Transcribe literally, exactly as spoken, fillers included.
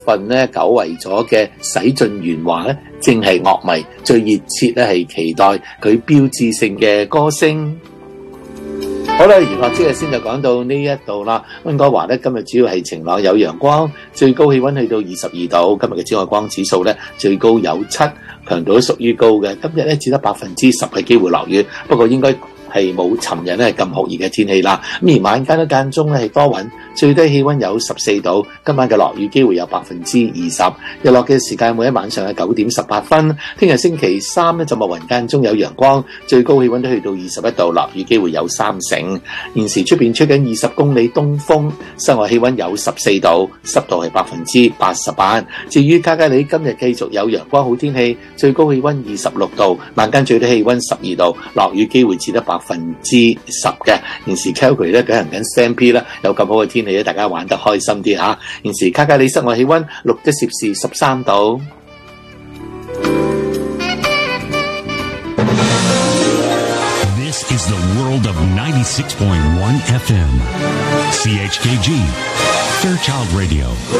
份咧久違咗嘅洗盡鉛華咧，正係樂迷最熱切咧係期待佢標誌性嘅歌聲。好啦，娛樂之日先就講到呢一度啦。溫哥華咧今日主要係晴朗有陽光，最高氣溫去到二十二度。今日嘅紫外光指數咧最高有七，強度都屬於高嘅。今日咧只得百分之十嘅機會落雨，不過應該係冇尋日咧咁酷熱嘅天氣啦。咁而晚間都間中咧係多雲，最低氣溫有十四度。今晚嘅落雨機會有百分之二十，日落嘅時間會喺晚上嘅九點十八分。聽日星期三咧就密雲間中有陽光，最高氣溫都去到二十一度，落雨機會有三成。現時出邊吹緊二十公里東風，室外氣溫有十四度，濕度係百分之八十八。至於卡加里今日繼續有陽光好天氣，最高氣溫二十六度，晚間最低氣溫十二度，落雨機會只得百分之十嘅。現時 Calgary 咧舉行緊 S M P 啦，有咁好嘅天氣咧，大家玩得開心啲嚇。現時卡加里室外氣溫錄得攝氏十三度。 This is the world of ninety-six point one F M. C H K G, Fairchild Radio.